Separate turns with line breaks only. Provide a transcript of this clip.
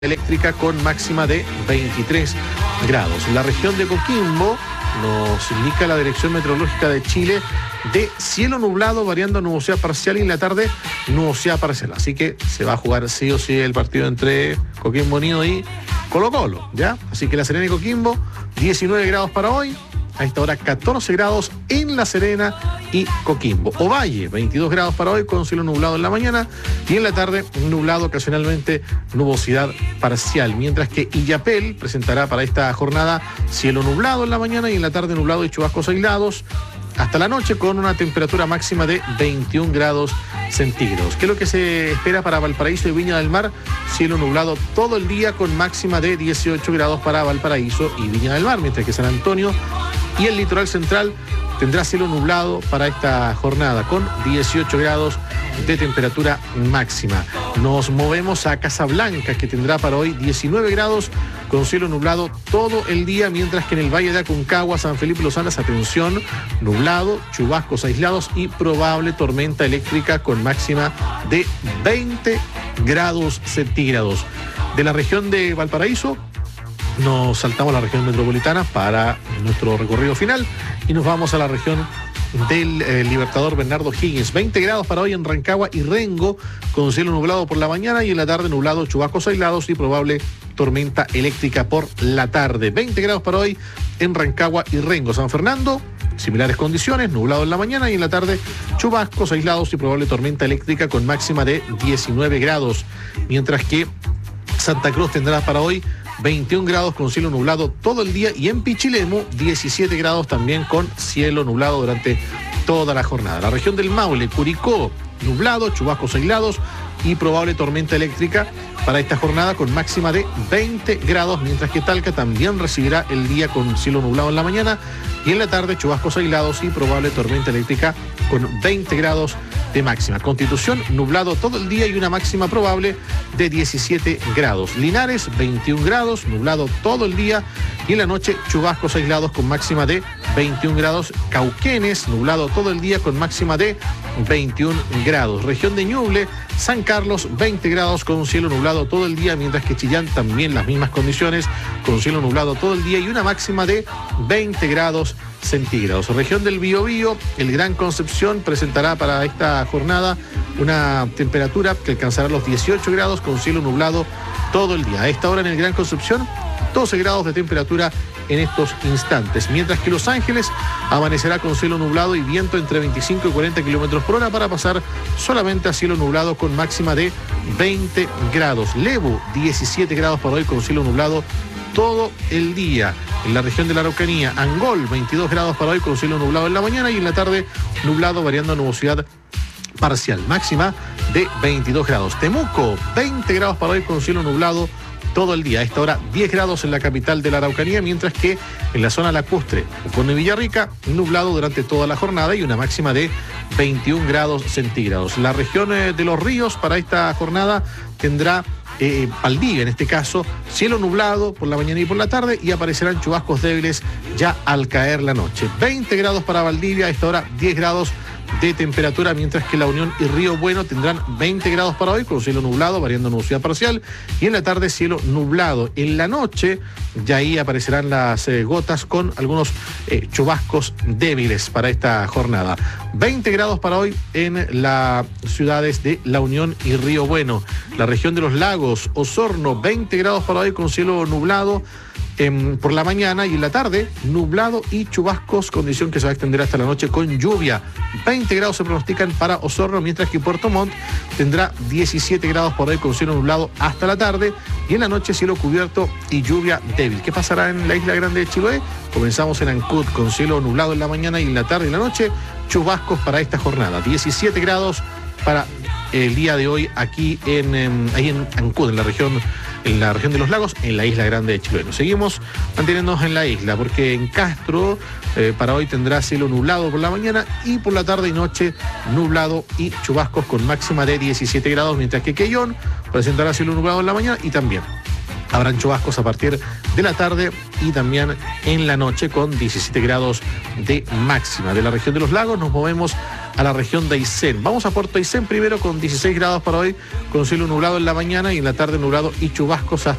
eléctrica con máxima de 23 grados. La región de Coquimbo, nos indica la Dirección Meteorológica de Chile, de cielo nublado, variando a nubosidad parcial, y en la tarde nubosidad parcial. Así que se va a jugar sí o sí el partido entre Coquimbo Unido y Colo-Colo, ¿ya? Así que La Serena y Coquimbo, 19 grados para hoy. A esta hora 14 grados en La Serena y Coquimbo. Ovalle, 22 grados para hoy con cielo nublado en la mañana y en la tarde nublado, ocasionalmente nubosidad parcial. Mientras que Illapel presentará para esta jornada cielo nublado en la mañana y en la tarde nublado y chubascos aislados hasta la noche, con una temperatura máxima de 21 grados centígrados. ¿Qué es lo que se espera para Valparaíso y Viña del Mar? Cielo nublado todo el día con máxima de 18 grados para Valparaíso y Viña del Mar, mientras que San Antonio y el litoral central tendrá cielo nublado para esta jornada con 18 grados de temperatura máxima. Nos movemos a Casablanca, que tendrá para hoy 19 grados con cielo nublado todo el día, mientras que en el Valle de Aconcagua, San Felipe Los Andes, atención, nublado, chubascos aislados y probable tormenta eléctrica con máxima de 20 grados centígrados. De la región de Valparaíso, nos saltamos a la región metropolitana para nuestro recorrido final y nos vamos a la región del Libertador Bernardo Higgins. 20 grados para hoy en Rancagua y Rengo, con cielo nublado por la mañana y en la tarde nublado, chubascos aislados y probable tormenta eléctrica por la tarde. 20 grados para hoy en Rancagua y Rengo. San Fernando, similares condiciones, nublado en la mañana y en la tarde chubascos aislados y probable tormenta eléctrica con máxima de 19 grados. Mientras que Santa Cruz tendrá para hoy 21 grados con cielo nublado todo el día y en Pichilemu 17 grados también con cielo nublado durante toda la jornada. La región del Maule, Curicó, nublado, chubascos aislados y probable tormenta eléctrica para esta jornada con máxima de 20 grados, mientras que Talca también recibirá el día con cielo nublado en la mañana y en la tarde chubascos aislados y probable tormenta eléctrica con 20 grados de máxima. Constitución, nublado todo el día y una máxima probable de 17 grados. Linares, 21 grados, nublado todo el día y en la noche chubascos aislados con máxima de 21 grados. Cauquenes, nublado todo el día con máxima de 21 grados. Región de Ñuble, San Carlos, 20 grados con cielo nublado todo el día, mientras que Chillán también las mismas condiciones, con cielo nublado todo el día y una máxima de 20 grados centígrados. Región del Biobío, el Gran Concepción presentará para esta jornada una temperatura que alcanzará los 18 grados con cielo nublado todo el día. A esta hora en el Gran Concepción, 12 grados de temperatura en estos instantes, mientras que Los Ángeles amanecerá con cielo nublado y viento entre 25 y 40 kilómetros por hora para pasar solamente a cielo nublado con máxima de 20 grados. Lebu, 17 grados para hoy con cielo nublado todo el día. En la región de la Araucanía, Angol, 22 grados para hoy con cielo nublado en la mañana y en la tarde nublado variando a nubosidad parcial, máxima de 22 grados. Temuco, 20 grados para hoy con cielo nublado todo el día. A esta hora 10 grados en la capital de la Araucanía, mientras que en la zona lacustre, Osorno y Villarrica, nublado durante toda la jornada y una máxima de 21 grados centígrados. La región de los ríos para esta jornada tendrá Valdivia, en este caso, cielo nublado por la mañana y por la tarde y aparecerán chubascos débiles ya al caer la noche. 20 grados para Valdivia, a esta hora 10 grados de temperatura, mientras que La Unión y Río Bueno tendrán 20 grados para hoy con cielo nublado, variando nubosidad parcial y en la tarde cielo nublado. En la noche ya ahí aparecerán las gotas con algunos chubascos débiles para esta jornada. 20 grados para hoy en las ciudades de La Unión y Río Bueno. La región de los lagos, Osorno, 20 grados para hoy con cielo nublado por la mañana y en la tarde nublado y chubascos, condición que se va a extender hasta la noche con lluvia. 20 grados se pronostican para Osorno, mientras que Puerto Montt tendrá 17 grados por hoy con cielo nublado hasta la tarde y en la noche cielo cubierto y lluvia débil. ¿Qué pasará en la Isla Grande de Chiloé? Comenzamos en Ancud con cielo nublado en la mañana y en la tarde y en la noche chubascos para esta jornada. 17 grados para el día de hoy aquí ahí en Ancud, en la región de los lagos, en la Isla Grande de Chiloé. Seguimos manteniéndonos en la isla, porque en Castro para hoy tendrá cielo nublado por la mañana y por la tarde y noche nublado y chubascos con máxima de 17 grados, mientras que Quellón presentará cielo nublado en la mañana y también habrán chubascos a partir de la tarde y también en la noche con 17 grados de máxima. De la región de los lagos nos movemos a la región de Aysén. Vamos a Puerto Aysén primero con 16 grados para hoy, con cielo nublado en la mañana y en la tarde nublado y chubascos hasta